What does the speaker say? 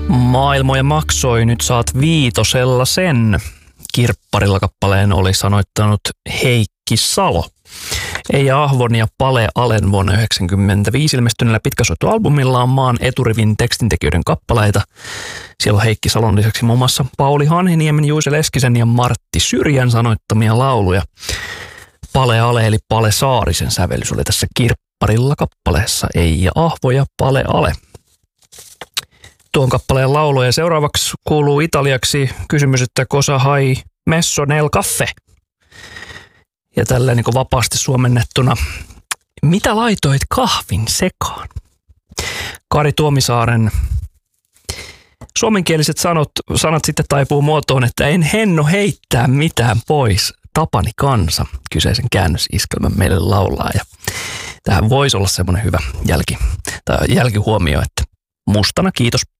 Maailmoja maksoi, nyt saat viitosella sen. Kirpparilla kappaleen oli sanoittanut Heikki Salo. Eija Ahvon ja Pale Alen vuonna 1995 ilmestyneellä pitkäsoittoalbumilla on maan eturivin tekstintekijöiden kappaleita. Siellä on Heikki Salon lisäksi muun muassa Pauli Hanhiniemen, Juise Leskisen ja Martti Syrjän sanoittamia lauluja. Pale Ale eli Pale Saarisen sävellys oli tässä Kirpparilla kappaleessa. Eija Ahvo ja Pale Ale. Tuon kappaleen lauluja. Seuraavaksi kuuluu italiaksi kysymys, että cosa hai messo nel caffè? Ja tälleen niin kuin vapaasti suomennettuna, mitä laitoit kahvin sekaan? Kari Tuomisaaren suomenkieliset sanat sitten taipuu muotoon, että en henno heittää mitään pois. Tapani kansa kyseisen käännösiskelmän meille laulaa. Ja tähän voisi olla semmoinen hyvä jälkihuomio, että mustana kiitos.